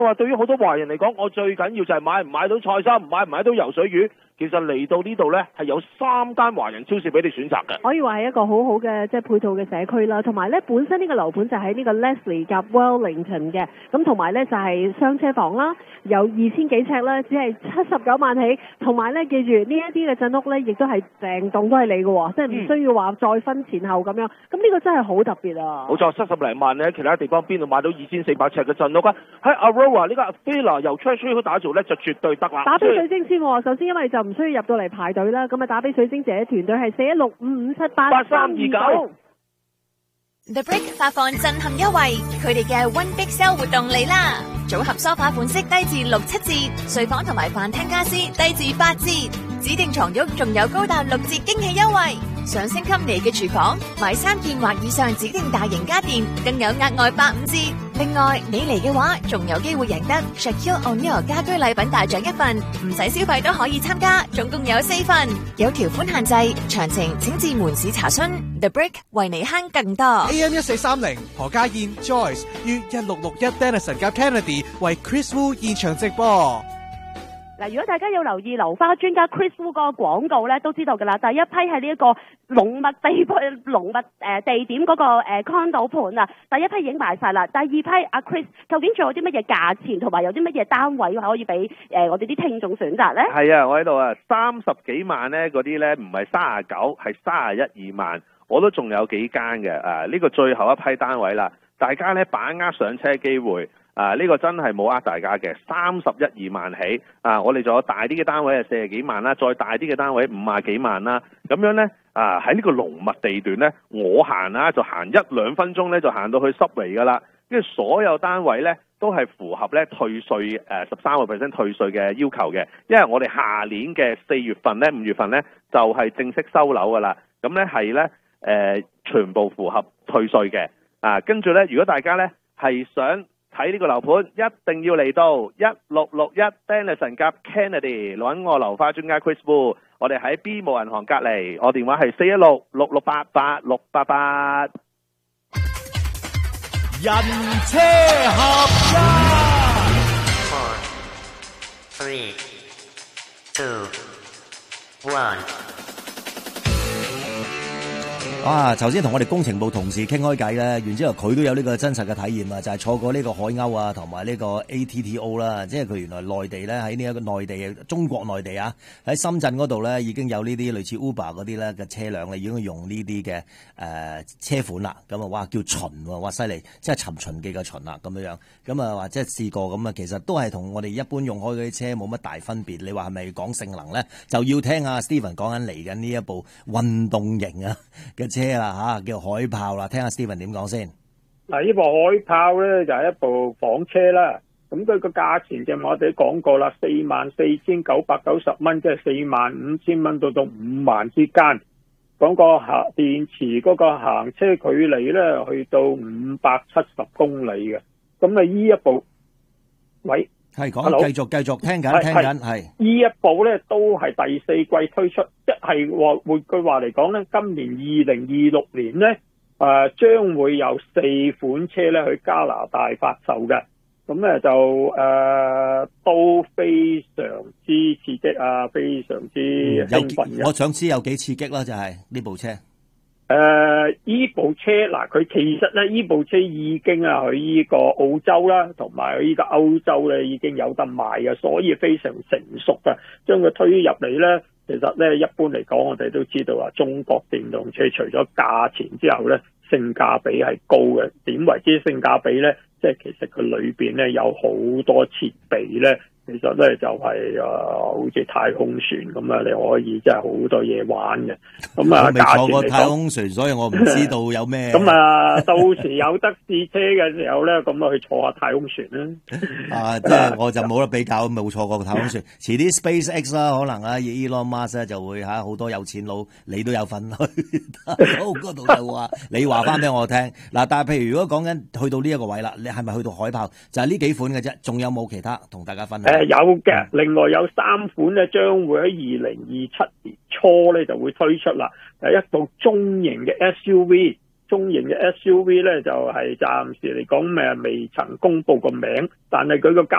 話對於好多華人嚟講，我最緊要就係買唔買到菜心，買唔買到游水魚。其實嚟到呢度呢，係有3間華人超市俾你選擇嘅， 可以話係一個好好嘅即係配套嘅社區啦。同埋呢，本身呢個樓盤就喺呢個 Leslie 夾 Wellington 嘅，咁同埋呢，就係雙車房啦，有2000幾尺啦，只係79萬起。同埋呢，記住呢一啲嘅鎮屋呢，亦都係成棟都係你嘅喎，即係唔需要話再分前後咁樣。咁呢個真係好特別啊！ 冇錯，70零萬呢，其他地方邊度買到2400尺嘅鎮屋啊？喺 Aurora 呢個 Villa 由 Treasury 打造呢，就絕對得啦。 打俾水晶先喎，首先因為就唔需要入到嚟排隊啦，咁啊打俾水晶姐團隊係4165578329。 The Brick 發放震撼優惠，佢哋嘅 One Big Sale 活動嚟啦！組合梳化款式低至6、7折，睡房同埋飯廳家私低至8折，指定床褥仲有高達6折驚喜優惠。想升級你嘅廚房，買3件或以上指定大型家電，更有額外8、5折。另外，你嚟嘅話，仲有機會贏得 Shaquille O'Neal 家居禮品大獎1份，唔使消費都可以參加，總共有4份，有條款限制，詳情請至門市查詢。The Brick 為你慳更多。 AM1430何家燕 Joyce 於1661 Denison 夾 Kennedy 為 Chris Wu 現場直播。 嗱，如果大家有留意樓花專家 Chris Wu 嗰個廣告咧，都知道㗎啦。第一批係呢一個龍脈地點嗰個condo盤啊，第一批影埋晒啦。第二批阿 Chris 究竟仲有啲乜嘢價錢，同埋有啲乜嘢單位可以俾我哋啲聽眾選擇咧？ 係啊，我喺度啊，30幾萬咧嗰啲咧唔係39，係31、2萬，我都仲有幾間嘅。呢個最後一批單位啦，大家咧把握上車機會。呢個真係冇呃大家嘅，31、2萬起。我哋仲有大啲嘅單位係40幾萬啦，再大啲嘅單位50幾萬啦。咁樣呢，喺呢個龍脈地段呢，我行就行1-2分鐘呢，就行到去Subway㗎啦。跟住所有單位呢，都係符合呢退稅13% 退稅嘅要求嘅，因為我哋下年嘅4月份呢、5月份呢，就係正式收樓㗎啦。咁呢係呢，全部符合退稅嘅。跟住呢，如果大家呢係想睇呢個樓盤，一定要嚟到1661 Denison 夾 Kennedy 揾我樓花專家 Chris Wu， 我哋喺 BMO 銀行隔離，我電話係416-6688-688。 人車合一。 4, 3, 2, 1。 頭先同我哋工程部同事傾開偈咧，然之後佢都有呢個真實嘅體驗啊，就係錯過呢個海鷗啊，同埋呢個 ATTO 啦，即係佢原來內地咧喺呢一個內地中國內地啊，喺深圳嗰度咧已經有呢啲類似 Uber 嗰啲咧嘅車輛咧，已經用呢啲嘅車款啦。咁啊，哇叫秦喎，哇犀利，即係尋秦記嘅秦啦咁樣。咁啊，或者試過咁啊，其實都係同我哋一般用開嗰啲車冇乜大分別。你話係咪講性能咧？就要聽阿 Steven 講緊嚟緊呢一部運動型啊嘅車啦叫海豹啦，聽下 Steven 點講先。 嗱，呢部海豹咧就係一部房車啦，咁佢個價錢就我哋講過啦，44,990蚊，即係45,000蚊到5萬之間。講個電池嗰個行車距離咧去到570公里嘅。咁啊，依一部，喂， 係講繼續聽緊係。 依一部咧都係第4季推出，即係換句話嚟講咧，今年2026年咧，將會有4款車咧去加拿大發售嘅。咁咧就都非常之刺激啊，非常之興奮嘅。 我想知有幾刺激啦，就係呢部車。 依部車嗱，佢其實咧依部車已經去依個澳洲啦，同埋去依個歐洲咧已經有得賣嘅，所以非常成熟嘅。將佢推入嚟咧，其實咧一般嚟講，我哋都知道話中國電動車除咗價錢之後咧，性價比係高嘅。點為之性價比咧？即係其實佢裏邊咧有好多設備咧，其實咧就係好似太空船咁啊，你可以真係好多嘢玩嘅。咁啊， 我未坐過太空船，所以我唔知道有咩。 咁啊，到時有得試車嘅時候咧，咁啊去坐下太空船啦。 即係我就冇得比較，冇坐過太空船。遲啲 SpaceX 啦，可能Elon Musk 咧就會好多有錢佬，你都有份去。嗰度就話你話翻俾我聽嗱，但係譬如如果講緊去到呢一個位啦，你係咪去到海豹？就係呢幾款嘅啫，仲有冇其他同大家分享？ 有嘅，另外有3款咧，將會喺2027年初咧就會推出啦。係一部中型嘅 SUV， 中型嘅 SUV 咧，就係暫時嚟講未曾公布個名，但係佢個價